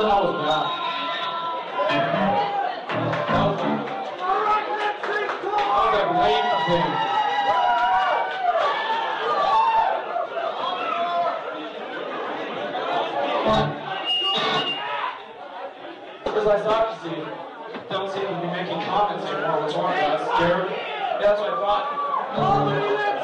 that was bad. That was a blatant thing. Because I thought, you see, don't seem to be making comments anymore. What's wrong? That's scared. Yeah, that's what I thought.